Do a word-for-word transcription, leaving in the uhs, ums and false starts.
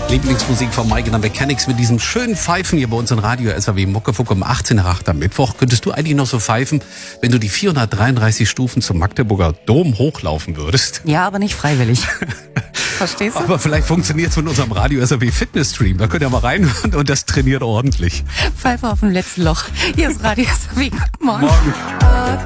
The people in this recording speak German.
Lieblingsmusik von Mike and the Mechanics mit diesem schönen Pfeifen hier bei uns in Radio S R W Muckefuck um achtzehn nach acht am Mittwoch. Könntest du eigentlich noch so pfeifen, wenn du die vierhundertdreiunddreißig Stufen zum Magdeburger Dom hochlaufen würdest? Ja, aber nicht freiwillig. Verstehst du? Aber vielleicht funktioniert es mit unserem Radio S R W Fitness Stream. Da könnt ihr mal reinhören und das trainiert ordentlich. Pfeife auf dem letzten Loch. Hier ist Radio S R W. Guten Morgen. Morgen.